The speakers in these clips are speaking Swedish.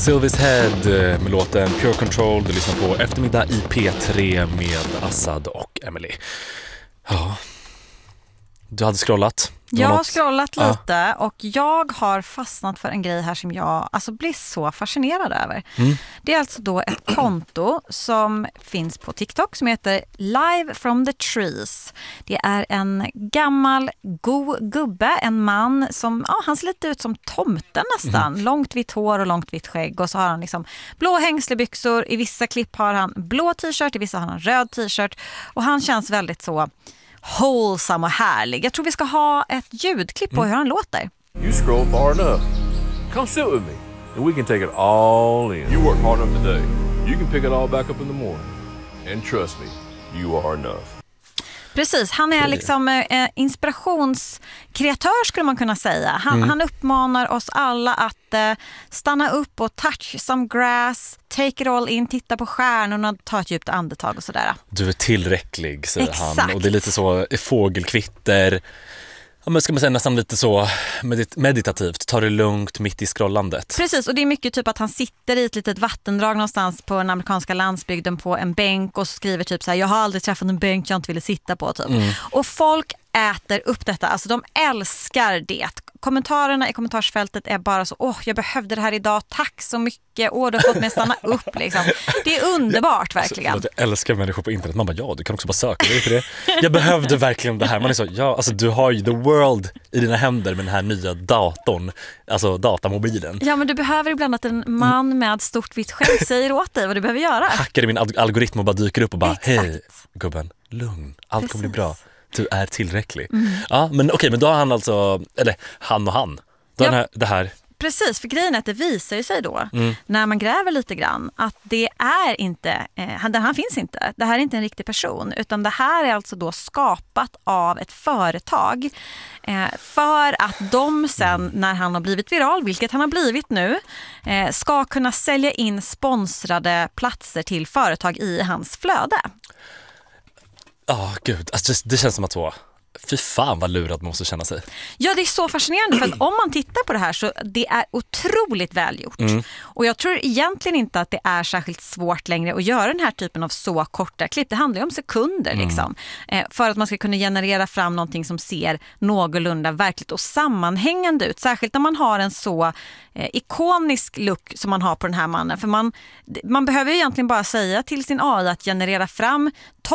Sylvia's Head med låten Pure Control. Du lyssnar på Eftermiddag i P3 med Assad och Emily. Ja, du hade scrollat. Jag har scrollat lite och jag har fastnat för en grej här som jag blir så fascinerad över. Det är alltså då ett konto som finns på TikTok som heter Live from the Trees. Det är en gammal god gubbe, en man som han ser lite ut som tomten nästan. Långt vitt hår och långt vitt skägg, och så har han liksom blå hängslebyxor. I vissa klipp har han blå t-shirt, i vissa har han röd t-shirt, och han känns väldigt så wholesome och härlig. Jag tror vi ska ha ett ljudklipp på hur han låter. You scroll far enough. Come sit with me and we can take it all in. You work hard enough today. You can pick it all back up in the morning. And trust me, you are enough. Precis, han är liksom inspirationskreatör skulle man kunna säga. Han uppmanar oss alla att stanna upp och touch some grass, take it all in, titta på stjärnorna, ta ett djupt andetag och sådär. Du är tillräcklig, säger Exakt. han. Och det är lite så fågelkvitter. Ja, men ska man säga nästan lite så meditativt. Ta det lugnt mitt i scrollandet. Precis, och det är mycket typ att han sitter i ett litet vattendrag någonstans på den amerikanska landsbygden på en bänk och skriver typ så här: jag har aldrig träffat en bänk jag inte ville sitta på typ. Och folk äter upp detta, alltså de älskar det. Kommentarerna i kommentarsfältet är bara så: jag behövde det här idag, tack så mycket, du har fått mig stanna upp liksom. Det är underbart verkligen. Alltså, jag älskar människor på internet, man bara du kan också bara söka dig för det. Jag behövde verkligen det här. Man är så, alltså du har ju the world i dina händer med den här nya datorn, alltså datamobilen. Ja, men du behöver ibland att en man med stort vitt skägg säger åt dig vad du behöver göra. Hackar i min algoritm och bara dyker upp och bara Exakt. hej gubben, lugn, allt kommer bli bra. Du är tillräcklig. Ja, men okej, men då har han alltså, eller han och han. Då har det här. Precis, för grejen är att det visar sig då när man gräver lite grann att det är inte, han finns inte. Det här är inte en riktig person, utan det här är alltså då skapat av ett företag för att de sen när han har blivit viral, vilket han har blivit nu, ska kunna sälja in sponsrade platser till företag i hans flöde. Gud, alltså det känns som att fy fan vad lurad man måste känna sig. Ja, det är så fascinerande för att om man tittar på det här så det är otroligt välgjort. Och jag tror egentligen inte att det är särskilt svårt längre att göra den här typen av så korta klipp. Det handlar ju om sekunder liksom. För att man ska kunna generera fram någonting som ser någorlunda verkligt och sammanhängande ut. Särskilt när man har en så ikonisk look som man har på den här mannen. För man behöver ju egentligen bara säga till sin AI att generera fram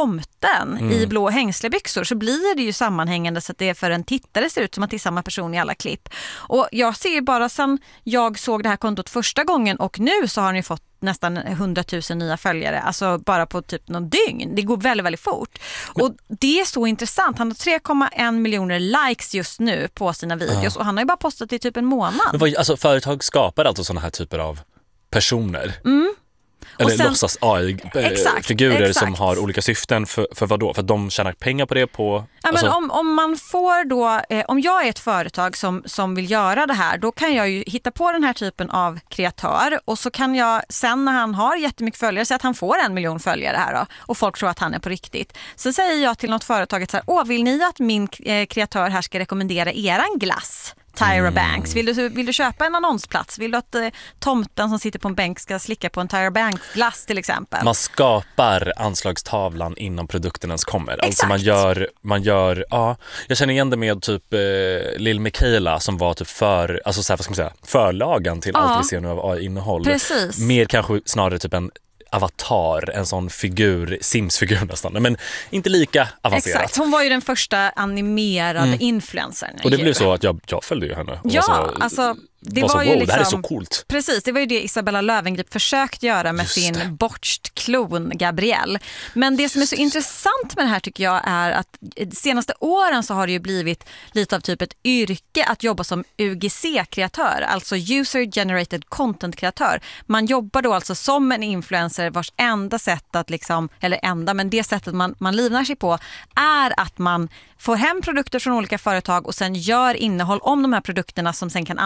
tomten i blå hängslebyxor, så blir det ju sammanhängande så att det för en tittare ser ut som att det är samma person i alla klipp. Och jag ser ju bara sedan jag såg det här kontot första gången och nu så har han ju fått nästan 100 000 nya följare, alltså bara på typ någon dygn. Det går väldigt, väldigt fort. Och det är så intressant. Han har 3,1 miljoner likes just nu på sina videos och han har ju bara postat i typ en månad. Men alltså företag skapar alltså sådana här typer av personer? Eller sen, låtsas AI-figurer som har olika syften för vad då? För att de tjänar pengar på det på... Ja, men om man får då, om jag är ett företag som vill göra det här, då kan jag ju hitta på den här typen av kreatör och så kan jag sen när han har jättemycket följare säga att han får 1 miljon följare här då, och folk tror att han är på riktigt. Så säger jag till något företag så här: vill ni att min kreatör här ska rekommendera eran glass? Tyra Banks. Vill du köpa en annonsplats? Vill du att tomten som sitter på en bänk ska slicka på en Tyra Banks glass till exempel? Man skapar anslagstavlan innan produkten ens kommer. Exakt. Alltså man gör jag känner igen det med typ Lil Michaela som var typ alltså så här, vad ska man säga, förlagan till allt vi ser nu av AI-innehåll. Precis. Mer kanske snarare typ en avatar, en sån figur, Sims-figur nästan, men inte lika avancerat. Exakt, hon var ju den första animerade influencern. Och det blev så att jag följde ju henne. Ja, alltså det var ju liksom, det här är så coolt. Pregrip det var ju det Isabella Löwengrip försökt göra med sin bortst klon Gabrielle. Men det som är så intressant med det här tycker jag är att de senaste åren så har det ju blivit lite av typ ett yrke att jobba som UGC-kreatör, alltså User Generated Content-kreatör. Man jobbar då alltså som en influencer vars enda sätt att liksom, eller enda, men det sättet man livnar sig på är att man får hem produkter från olika företag och sen gör innehåll om de här produkterna som sen kan användas i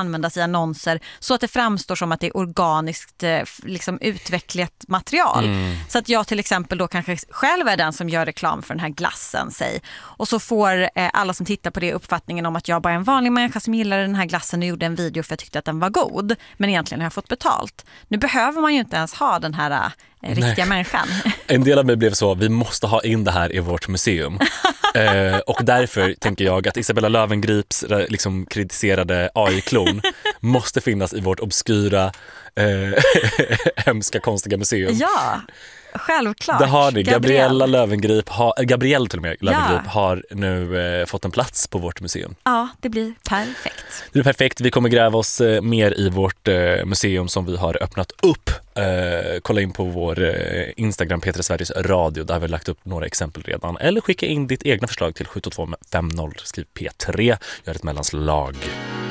i annonser så att det framstår som att det är organiskt liksom utvecklat material. Så att jag till exempel då kanske själv är den som gör reklam för den här glassen, säg. Och så får alla som tittar på det uppfattningen om att jag bara är en vanlig människa som gillar den här glassen och gjorde en video för jag tyckte att den var god. Men egentligen har jag fått betalt. Nu behöver man ju inte ens ha den här riktiga människan. En del av mig blev så, vi måste ha in det här i vårt museum. Och därför tänker jag att Isabella Löwengrips liksom kritiserade AI-klon måste finnas i vårt obskyra, hemska, konstiga museum. Ja, självklart. Det har det. Gabrielle till och med Löwengrip har nu fått en plats på vårt museum. Ja, det blir perfekt. Det blir perfekt. Vi kommer gräva oss mer i vårt museum som vi har öppnat upp. Kolla in på vår Instagram P3 Sveriges Radio. Där har vi lagt upp några exempel redan. Eller skicka in ditt egna förslag till 72250. Skriv P3. Gör ett mellanslag.